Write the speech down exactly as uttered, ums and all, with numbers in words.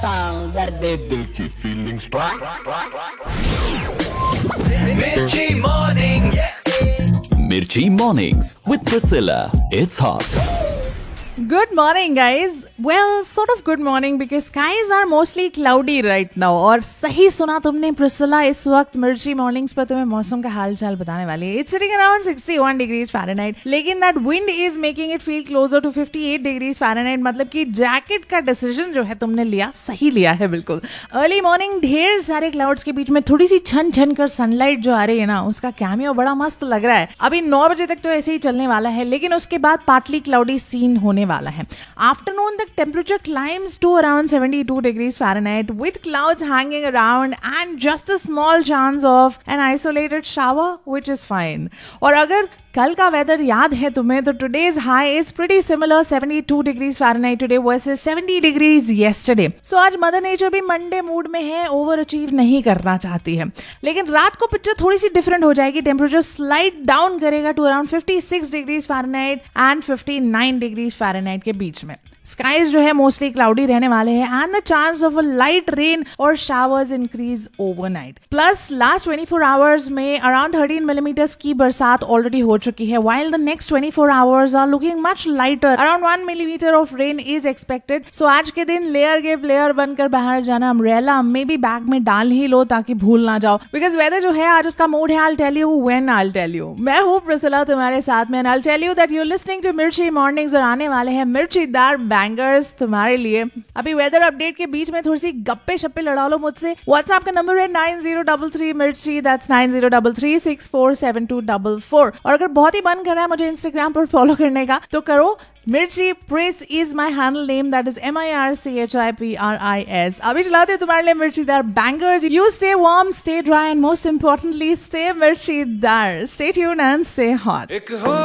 दे दिल की feelings. Mirchi Mornings. Mirchi Mornings with Priscilla. It's hot. Good morning, guys. Well, sort of good morning because skies are mostly cloudy right now. और सही सुना तुमने Priscilla, इस वक्त मिर्ची मॉर्निंग्स पर तुम्हें मौसम का हाल चाल बताने वाली है. It's sitting around sixty-one degrees Fahrenheit. लेकिन that wind is making it feel closer to fifty-eight degrees Fahrenheit. मतलब कि जैकेट का डिसीजन जो है तुमने लिया, सही लिया है बिल्कुल. अर्ली मॉर्निंग ढेर सारे क्लाउड्स के बीच में थोड़ी सी छन छन कर सनलाइट जो आ रही है ना, उसका कैमियो बड़ा मस्त लग रहा है. अभी नौ बजे तक तो ऐसे ही चलने वाला है, लेकिन उसके बाद पार्टली क्लाउडी सीन होने वाला है. Afternoon, the temperature climbs to around seventy-two degrees Fahrenheit with clouds hanging around and just a small chance of an isolated shower, which is fine. और अगर कल का वेदर याद है तुम्हें, तो today's high is pretty similar, seventy-two degrees Fahrenheit today versus seventy degrees yesterday. So आज mother nature भी मंडे मूड में है, ओवर अचीव नहीं करना चाहती है. लेकिन रात को पिक्चर थोड़ी सी डिफरेंट हो जाएगी. टेम्परेचर स्लाइड डाउन करेगा to around fifty-six degrees Fahrenheit and fifty-nine degrees Fahrenheit के बीच में. स्काइज जो है मोस्टली क्लाउडी रहने वाले हैं and the chance of a light rain और showers increase overnight. Plus last twenty-four hours में अराउंड thirteen मिलीमीटर्स की बरसात ऑलरेडी हो चुकी है, while the next twenty-four hours are looking much lighter. Around one millimeter of rain is expected. So आज के दिन लेयर गिव लेयर बनकर बाहर जाना, अम्ब्रेला मे बी बैग में डाल ही लो ताकि भूल ना जाओ, बिकॉज वेदर जो है आज उसका मूड है. I'll tell you when I'll tell you. मैं हूँ प्रिसिला तुम्हारे साथ में, and I'll tell you that you're listening to मिर्ची मॉर्निंग्स और आने वाले हैं मिर्चीदार बैंगर्स तुम्हारे लिए. अभी वेदर अपडेट के बीच में थोड़ी सी गप्पे शप्पे लड़ा लो मुझसे. व्हाट्सएप का नंबर है nine zero three three मिर्ची, that's nine zero three three six four seven two four four. और अगर बहुत ही मन कर रहा है मुझे इंस्टाग्राम पर फॉलो करने का, तो करो. मिर्ची प्रिस is my handle name, that is M I R C H I P R I S. अभी चलाते हैं तुम्हारे लिए मिर्चीदार bangers. You stay warm, stay dry and most importantly stay मिर्चीदार. Stay tuned and stay hot.